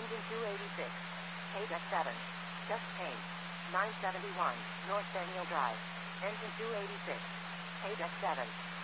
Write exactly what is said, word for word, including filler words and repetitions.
Engine two eighty-six. Page F seven. Just change. nine seventy-one, North Daniel Drive. Engine two eighty-six. Page F seven.